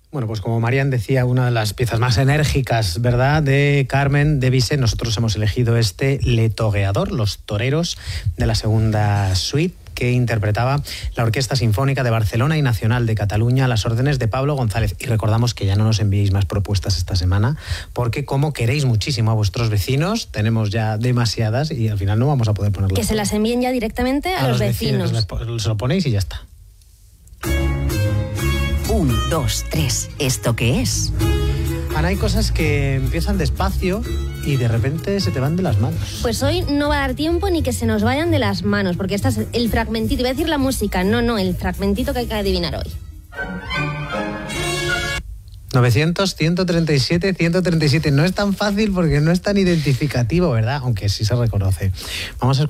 Bueno, pues como Marian decía, una de las piezas más enérgicas, ¿verdad?, de Carmen de Bizet, nosotros hemos elegido Le Toreador, Los Toreros, de la segunda suite, que interpretaba la Orquesta Sinfónica de Barcelona y Nacional de Cataluña a las órdenes de Pablo González. Y recordamos que ya no nos enviéis más propuestas esta semana, porque como queréis muchísimo a vuestros vecinos, tenemos ya demasiadas y al final no vamos a poder ponerlas. Que se las envíen ya directamente a los vecinos. Se lo ponéis y ya está. 1, 2, 3. ¿Esto qué es? Ana, hay cosas que empiezan despacio y de repente se te van de las manos. Pues hoy no va a dar tiempo ni que se nos vayan de las manos, porque este es el fragmentito. Iba a decir la música, no, el fragmentito que hay que adivinar hoy. 900, 137, 137. No es tan fácil porque no es tan identificativo, ¿verdad? Aunque sí se reconoce. Vamos a